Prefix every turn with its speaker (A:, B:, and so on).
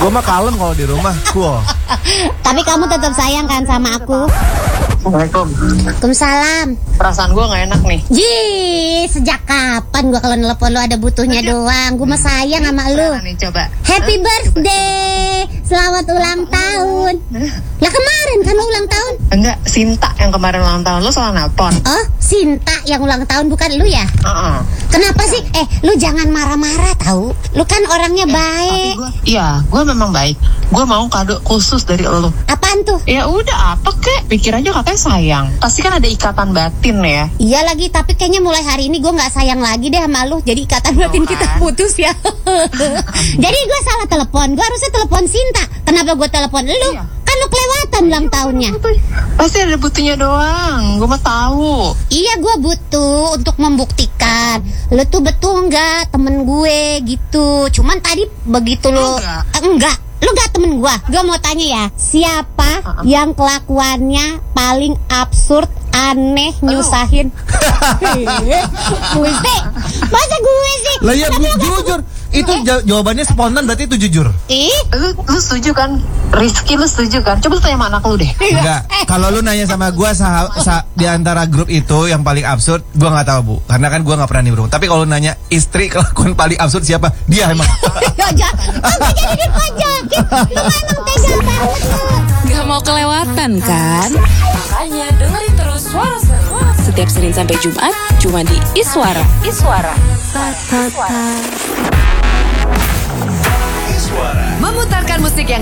A: Gue mah kalem kalau di rumah, cool.
B: Tapi kamu tetap sayang kan sama aku?
C: Assalamualaikum.
B: Waalaikumsalam.
C: Perasaan gue gak enak nih.
B: Jih, sejak kapan gua kalau nelpon lu ada butuhnya doang? Gua mah sayang sama lu.
C: Mana nih coba?
B: Happy birthday, selamat ulang tahun. Lah kemarin kan lu ulang tahun?
C: Enggak, Sinta yang kemarin ulang tahun. Lo salah nelpon.
B: Oh, Sinta yang ulang tahun bukan lu ya? Kenapa sih? Lu jangan marah-marah tahu. Lu kan orangnya baik.
C: Gue memang baik. Gue mau kado khusus dari lo.
B: Apaan tuh?
C: Ya udah, apa kek? Pikir aja katanya sayang. Pasti kan ada ikatan batin ya.
B: Iya lagi, tapi kayaknya mulai hari ini gue nggak sayang lagi deh sama lu. Jadi ikatan batin
C: kan?
B: kita putus ya. Jadi gue salah telepon. Gue harusnya telepon Sinta. Kenapa gue telepon lu?
C: Iya.
B: Kan lu kelewatan ulang tahunnya.
C: Pasti ada butuhnya doang. Gue mah tahu.
B: Iya, gue butuh untuk membuktikan lu tuh betul nggak temen gue gitu. Cuman tadi begitu lu enggak. Lu gak temen gua mau tanya ya, siapa yang kelakuannya paling absurd, aneh, nyusahin? Gue sih, masa gue sih?
A: Lah ya jujur, itu jawabannya spontan berarti itu jujur.
C: Lu setuju kan? Rizky, lu setuju kan? Coba lu tanya sama anak lu deh.
A: Enggak, kalau lu nanya sama gua di antara grup itu yang paling absurd, gua nggak tahu Bu, karena kan gua nggak pernah nimbrung. Tapi kalau nanya istri kelakuan paling absurd siapa? Dia emang.
B: Ya, apa jadi dipajakin? Lu emang tega banget lu.
D: Gak mau kelewatan kan? Makanya dengerin terus Suara Seru setiap Senin sampai Jumat cuma di Iswara. Memutarkan musik yang